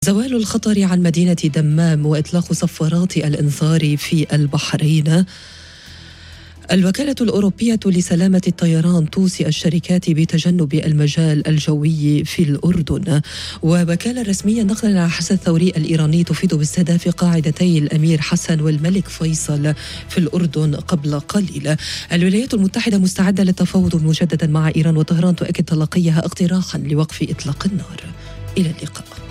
زوال الخطر عن مدينة دمام وإطلاق صفارات الإنذار في البحرين. الوكالة الأوروبية لسلامة الطيران توصي الشركات بتجنب المجال الجوي في الأردن. ووكالة رسمية نقلا عن حسن الثوري الإيراني تفيد باستهداف قاعدتي الأمير حسن والملك فيصل في الأردن قبل قليل. الولايات المتحدة مستعدة للتفاوض مجددا مع إيران، وطهران تؤكد تلقيها اقتراحا لوقف إطلاق النار. إلى اللقاء.